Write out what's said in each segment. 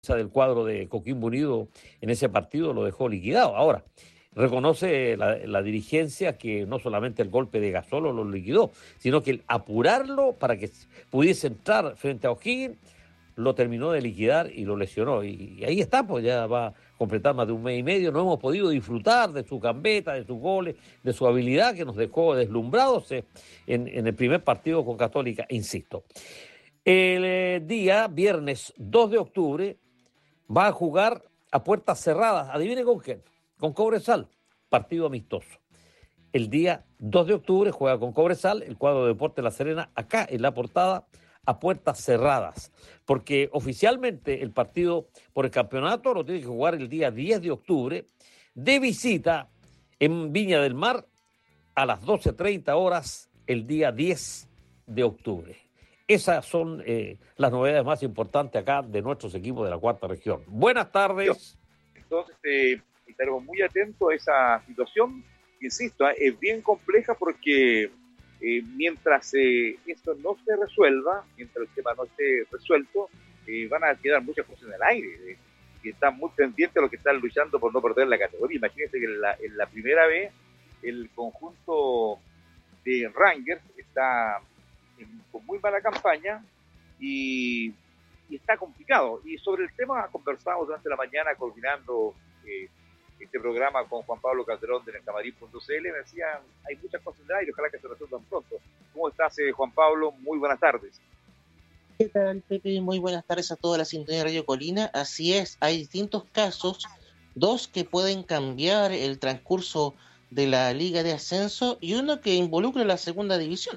del cuadro de Coquimbo Unido en ese partido lo dejó liquidado. Ahora, reconoce la dirigencia que no solamente el golpe de Gasolo lo liquidó, sino que el apurarlo para que pudiese entrar frente a O'Higgins lo terminó de liquidar y lo lesionó. Y ahí está, pues ya va a completar más de un mes y medio. No hemos podido disfrutar de su gambeta, de sus goles, de su habilidad que nos dejó deslumbrados en el primer partido con Católica, insisto. El día viernes 2 de octubre va a jugar a puertas cerradas. Adivine con quién. Con Cobresal. Partido amistoso. El día 2 de octubre juega con Cobresal, el cuadro de Deportes La Serena, acá en la portada, a puertas cerradas. Porque oficialmente el partido por el campeonato lo tiene que jugar el día 10 de octubre, de visita en Viña del Mar a las 12:30 horas el día 10 de octubre. Esas son las novedades más importantes acá de nuestros equipos de la cuarta región. Buenas tardes. Entonces, estaremos muy atentos a esa situación. Insisto, es bien compleja porque mientras esto no se resuelva, mientras el tema no esté resuelto, van a quedar muchas cosas en el aire. Y están muy pendientes de los que están luchando por no perder la categoría. Imagínense que en la primera vez el conjunto de Rangers está con muy mala campaña y está complicado. Y sobre el tema conversamos durante la mañana coordinando este programa con Juan Pablo Calderón de Necamarín.cl. Me decían, hay muchas cosas en el aire, ojalá que se resuelvan pronto. ¿Cómo estás, Juan Pablo? Muy buenas tardes. ¿Qué tal, Pepe? Muy buenas tardes a toda la sintonía de Radio Colina. Así es, hay distintos casos, dos que pueden cambiar el transcurso de la Liga de Ascenso y uno que involucra la segunda división.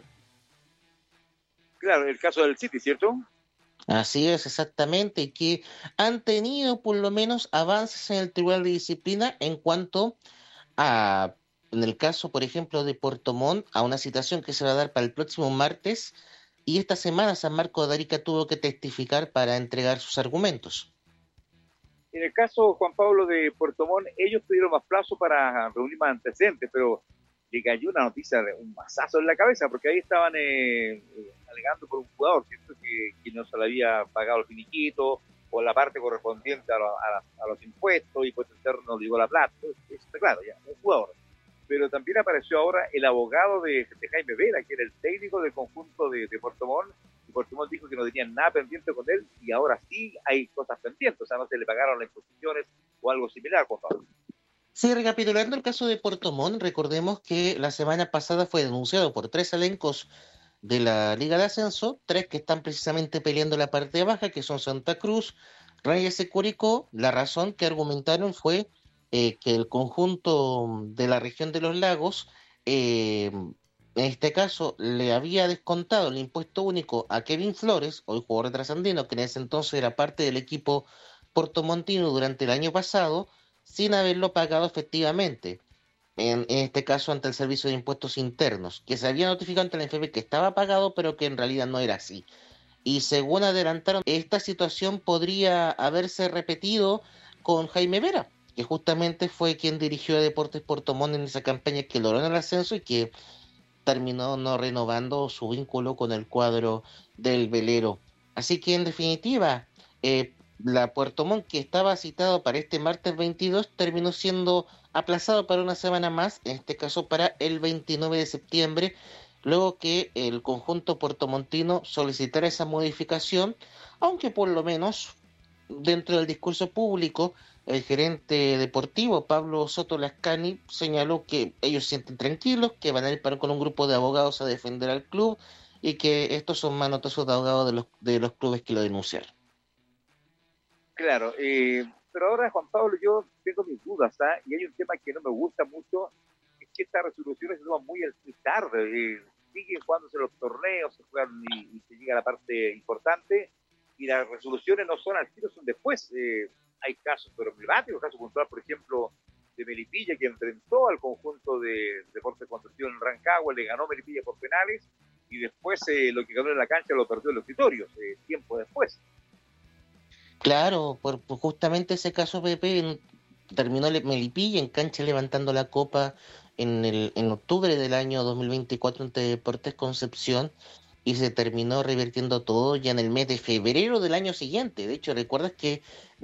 Claro, el caso del City, ¿cierto? Así es, exactamente, que han tenido por lo menos avances en el Tribunal de Disciplina en cuanto a, en el caso, por ejemplo, de Puerto Montt, a una citación que se va a dar para el próximo martes, y esta semana San Marcos de Arica tuvo que testificar para entregar sus argumentos. En el caso, Juan Pablo, de Puerto Montt, ellos tuvieron más plazo para reunir más antecedentes, pero le cayó una noticia de un mazazo en la cabeza, porque ahí estaban alegando por un jugador, ¿cierto? Que no se le había pagado el finiquito o la parte correspondiente a los impuestos, y pues interno llegó la plata. Eso está claro, ya, un jugador. Pero también apareció ahora el abogado de Jaime Vera, que era el técnico del conjunto de Puerto Montt, y Puerto Montt dijo que no tenían nada pendiente con él, y ahora sí hay cosas pendientes, o sea, no se le pagaron las imposiciones o algo similar, por favor. Sí, recapitulando el caso de Puerto Montt, recordemos que la semana pasada fue denunciado por 3 elencos de la Liga de Ascenso, 3 que están precisamente peleando la parte baja, que son Santa Cruz, Reyes y Curicó. La razón que argumentaron fue que el conjunto de la región de los lagos, en este caso, le había descontado el impuesto único a Kevin Flores, hoy jugador de Trasandino, que en ese entonces era parte del equipo portomontino durante el año pasado, sin haberlo pagado efectivamente. En este caso ante el Servicio de Impuestos Internos, que se había notificado ante la NFP que estaba pagado, pero que en realidad no era así. Y según adelantaron, esta situación podría haberse repetido con Jaime Vera, que justamente fue quien dirigió a Deportes Puerto Montt en esa campaña que logró el ascenso y que terminó no renovando su vínculo con el cuadro del velero. Así que en definitiva, la Puerto Montt, que estaba citado para este martes 22, terminó siendo aplazado para una semana más, en este caso para el 29 de septiembre, luego que el conjunto puertomontino solicitara esa modificación, aunque por lo menos dentro del discurso público, el gerente deportivo, Pablo Soto Lascani, señaló que ellos se sienten tranquilos, que van a ir con un grupo de abogados a defender al club y que estos son manotazos de abogados de los clubes que lo denunciaron. Claro, pero ahora, Juan Pablo, yo tengo mis dudas, ¿ah? Y hay un tema que no me gusta mucho, es que estas resoluciones se toman muy tarde, siguen jugándose los torneos, se juegan y se llega a la parte importante, y las resoluciones no son al tiro, son después. Hay casos pero emblemáticos, caso puntual, por ejemplo, de Melipilla, que enfrentó al conjunto de Deportes Construcción en Rancagua, le ganó Melipilla por penales, y después lo que ganó en la cancha lo perdió en los escritorios, tiempo después. Claro, por justamente ese caso, Pepe, terminó Melipilla en cancha levantando la copa en octubre del año 2024 ante Deportes Concepción, y se terminó revirtiendo todo ya en el mes de febrero del año siguiente. De hecho, recuerdas que